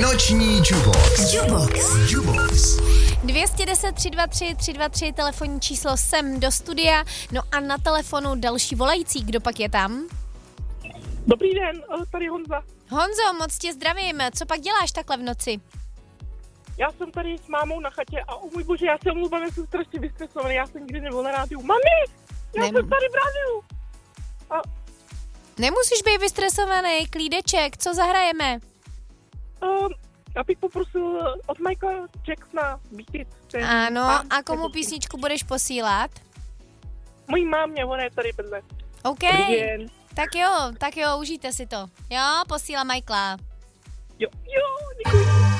Noční Jubox. Jubox. 210 323 323 telefonní číslo sem do studia. No a na telefonu další volající. Kdo pak je tam? Dobrý den, tady Honza. Honzo, moc tě zdravím. Co pak děláš takhle v noci? Já jsem tady s mámou na chatě a můj bože, já se omlouvám, já jsem strašně vystresovaný, já jsem nikdy nebyl na rádiu. Mami, jsem tady v rádiu. Nemusíš být vystresovaný, klídeček, co zahrajeme? Já bych poprosil od Michaela Jacksona Beat It. Ano, a komu písničku budeš posílat? Mojí mámě, ona je tady vedle. OK, tak jo, užijte si to. Jo, posílám Michaela. Jo, děkuji.